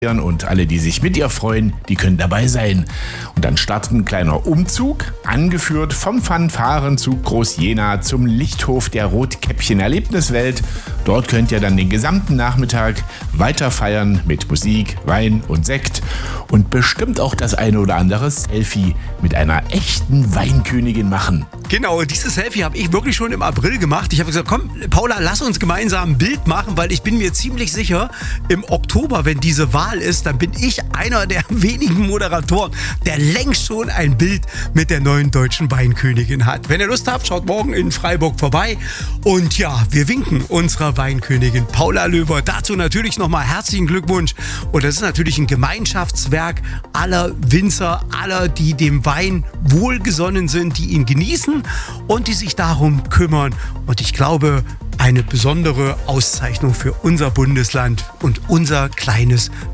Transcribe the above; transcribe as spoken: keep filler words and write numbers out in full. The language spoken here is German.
und alle, die sich mit ihr freuen, die können dabei sein. Und dann startet ein kleiner Umzug, angeführt vom Fanfarenzug Groß Jena zum Lichthof der Rotkäppchen-Erlebniswelt. Dort könnt ihr dann den gesamten Nachmittag weiter feiern mit Musik, Wein und Sekt und bestimmt auch das eine oder andere Selfie mit einer echten Weinkönigin machen. Genau, dieses Selfie habe ich wirklich schon im April gemacht. Ich habe gesagt, komm, Paula, lass uns gemeinsam ein Bild machen, weil ich bin mir ziemlich sicher, im Oktober, wenn diese Wahl ist, dann bin ich einer der wenigen Moderatoren, der längst schon ein Bild mit der neuen deutschen Weinkönigin hat. Wenn ihr Lust habt, schaut morgen in Freiburg vorbei. Und ja, wir winken unserer Weinkönigin Paula Löwer. Dazu natürlich nochmal herzlichen Glückwunsch. Und das ist natürlich ein Gemeinschaftswerk aller Winzer, aller, die dem Wein wohlgesonnen sind, die ihn genießen und die sich darum kümmern. Und ich glaube, eine besondere Auszeichnung für unser Bundesland und unser kleines